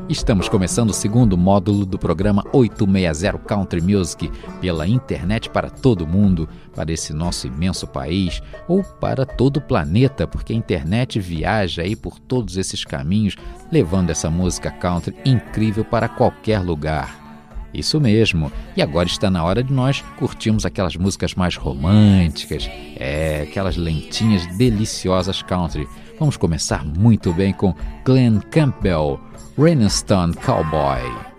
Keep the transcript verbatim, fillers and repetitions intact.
Estamos começando o segundo módulo do programa oitocentos e sessenta Country Music pela internet para todo mundo, para esse nosso imenso país ou para todo o planeta, porque a internet viaja aí por todos esses caminhos, levando essa música country incrível para qualquer lugar. Isso mesmo, e agora está na hora de nós curtirmos aquelas músicas mais românticas, é, aquelas lentinhas deliciosas country. Vamos começar muito bem com Glen Campbell, Rhinestone Cowboy.